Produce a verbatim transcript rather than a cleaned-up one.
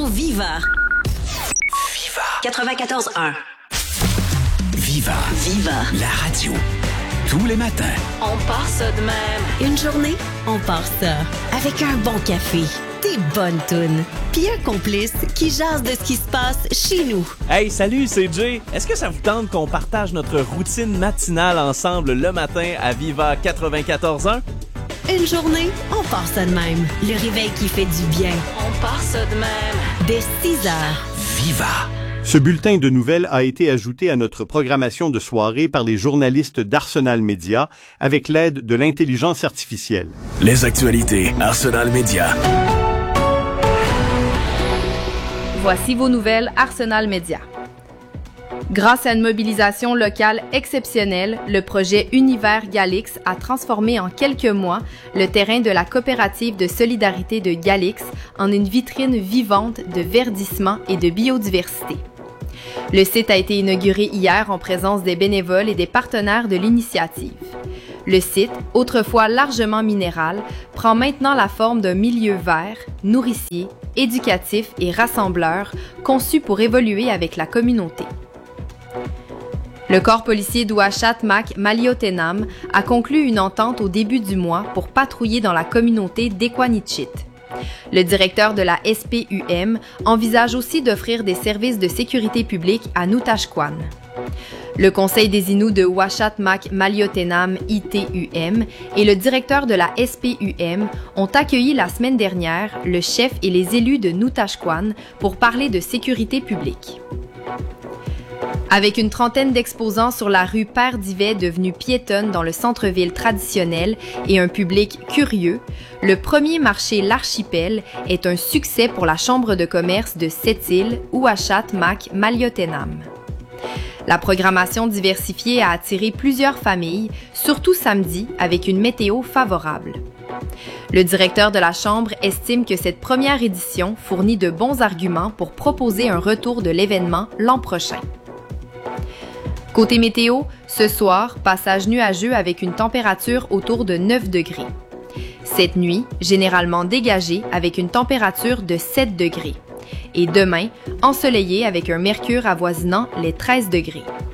Radio Viva. Viva. quatre-vingt-quatorze un. Viva. Viva. La radio. Tous les matins. On part ça de même. Une journée, on part ça. Avec un bon café, des bonnes tounes, puis un complice qui jase de ce qui se passe chez nous. Hey, salut, c'est Jay. Est-ce que ça vous tente qu'on partage notre routine matinale ensemble le matin à Viva quatre-vingt-quatorze un? Une journée, on part ça de même. Le réveil qui fait du bien. On part ça de même. Dès six heures. Viva. Ce bulletin de nouvelles a été ajouté à notre programmation de soirée par les journalistes d'Arsenal Média avec l'aide de l'intelligence artificielle. Les actualités Arsenal Média. Voici vos nouvelles Arsenal Média. Grâce à une mobilisation locale exceptionnelle, le projet Univers Galix a transformé en quelques mois le terrain de la coopérative de solidarité de Galix en une vitrine vivante de verdissement et de biodiversité. Le site a été inauguré hier en présence des bénévoles et des partenaires de l'initiative. Le site, autrefois largement minéral, prend maintenant la forme d'un milieu vert, nourricier, éducatif et rassembleur, conçu pour évoluer avec la communauté. Le corps policier d'Ouachat Mak Maliotenam a conclu une entente au début du mois pour patrouiller dans la communauté d'Equanichit. Le directeur de la S P U M envisage aussi d'offrir des services de sécurité publique à Noutashquan. Le conseil des Inuits de Ouachat Mak Maliotenam I T U M et le directeur de la S P U M ont accueilli la semaine dernière le chef et les élus de Noutashquan pour parler de sécurité publique. Avec une trentaine d'exposants sur la rue Père d'Ivet devenue piétonne dans le centre-ville traditionnel et un public curieux, le premier marché L'Archipel est un succès pour la Chambre de commerce de Sept-Îles, Ouachat Mak Maliotenam. La programmation diversifiée a attiré plusieurs familles, surtout samedi, avec une météo favorable. Le directeur de la Chambre estime que cette première édition fournit de bons arguments pour proposer un retour de l'événement l'an prochain. Côté météo, ce soir, passage nuageux avec une température autour de neuf degrés. Cette nuit, généralement dégagée avec une température de sept degrés. Et demain, ensoleillé avec un mercure avoisinant les treize degrés.